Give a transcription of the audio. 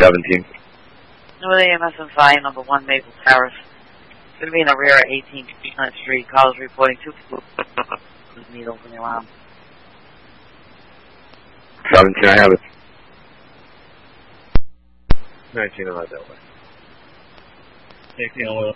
17. North AMS and Fire, number 1 Maple Terrace. It's going to be in the rear of 18th Street. Calls reporting 2 needles in the arm. 17, I have it. 19 on that way. 18 on